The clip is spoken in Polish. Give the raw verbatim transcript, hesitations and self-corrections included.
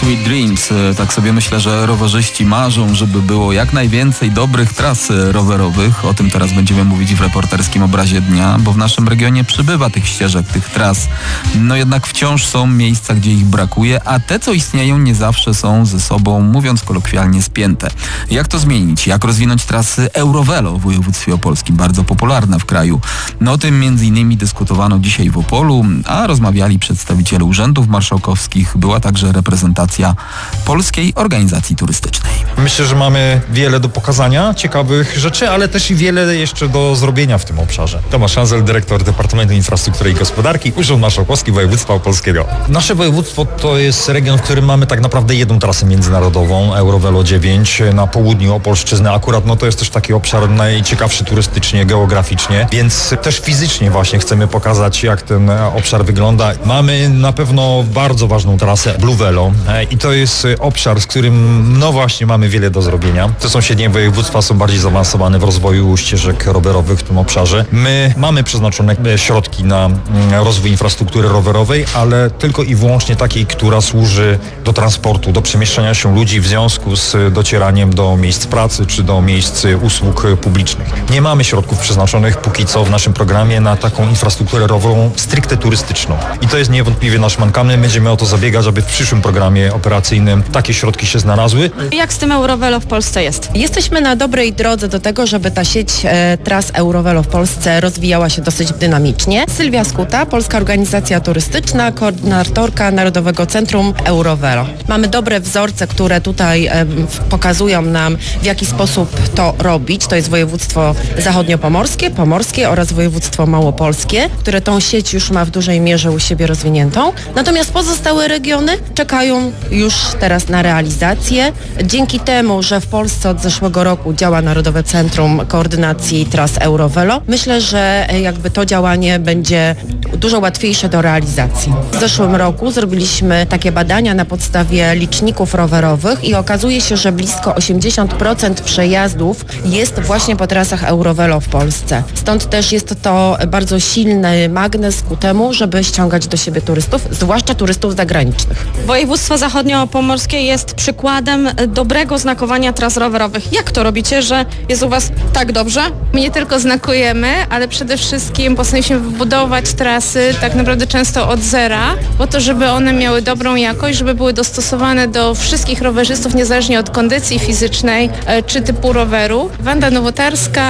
Sweet Dreams. Tak sobie myślę, że rowerzyści marzą, żeby było jak najwięcej dobrych tras rowerowych. O tym teraz będziemy mówić w reporterskim obrazie dnia, bo w naszym regionie przybywa tych ścieżek, tych tras. No jednak wciąż są miejsca, gdzie ich brakuje, a te, co istnieją, nie zawsze są ze sobą, mówiąc kolokwialnie, spięte. Jak to zmienić? Jak rozwinąć trasy Eurovelo w województwie opolskim, bardzo popularne w kraju? No o tym między innymi dyskutowano dzisiaj w Opolu, a rozmawiali przedstawiciele urzędów marszałkowskich. Była także reprezentacja Polskiej Organizacji Turystycznej. Myślę, że mamy wiele do pokazania, ciekawych rzeczy, ale też i wiele jeszcze do zrobienia w tym obszarze. Tomasz Hanzel, dyrektor Departamentu Infrastruktury i Gospodarki, Urząd Marszałkowski Województwa Opolskiego. Nasze województwo to jest region, w którym mamy tak naprawdę jedną trasę międzynarodową, Eurovelo dziewięć, na południu Opolszczyzny. Akurat no to jest też taki obszar najciekawszy turystycznie, geograficznie, więc też fizycznie właśnie chcemy pokazać, jak ten obszar wygląda. Mamy na pewno bardzo ważną trasę Blue Velo i to jest obszar, z którym no właśnie mamy wiele do zrobienia. Te sąsiednie województwa są bardziej zaawansowane w rozwoju ścieżek rowerowych w tym obszarze. My mamy przeznaczone środki na rozwój infrastruktury rowerowej, ale tylko i wyłącznie takiej, która służy do transportu, do przemieszczania się ludzi w związku z docieraniem do miejsc pracy czy do miejsc usług publicznych. Nie mamy środków przeznaczonych póki co w naszym programie na taką infrastrukturę rowerową stricte turystyczną. I to jest niewątpliwie nasz mankament. Będziemy o to zabiegać, aby w przyszłym programie operacyjnym takie środki się znalazły. Jak z tym Eurovelo w Polsce jest? Jesteśmy na dobrej drodze do tego, żeby ta sieć e, tras Eurovelo w Polsce rozwijała się dosyć dynamicznie. Sylwia Skuta, Polska Organizacja Turystyczna, koordynatorka Narodowego Centrum Eurovelo. Mamy dobre wzorce, które tutaj e, pokazują nam, w jaki sposób to robić. To jest województwo zachodniopomorskie, pomorskie oraz województwo małopolskie, które tą sieć już ma w dużej mierze u siebie rozwiniętą. Natomiast pozostałe regiony czekają już teraz na realizację. Dzięki temu, że w Polsce od zeszłego roku działa Narodowe Centrum Koordynacji Tras Eurovelo, myślę, że jakby to działanie będzie dużo łatwiejsze do realizacji. W zeszłym roku zrobiliśmy takie badania na podstawie liczników rowerowych i okazuje się, że blisko osiemdziesiąt procent przejazdów jest właśnie po trasach Eurovelo w Polsce. Stąd też jest to bardzo silny magnes ku temu, żeby ściągać do siebie turystów, zwłaszcza turystów zagranicznych. Województwo zachodniopomorskie jest przykładem dobrego znakowania tras rowerowych. Jak to robicie, że jest u Was tak dobrze? My nie tylko znakujemy, ale przede wszystkim postanowiliśmy wybudować trasy tak naprawdę często od zera, po to, żeby one miały dobrą jakość, żeby były dostosowane do wszystkich rowerzystów, niezależnie od kondycji fizycznej czy typu roweru. Wanda Nowotarska,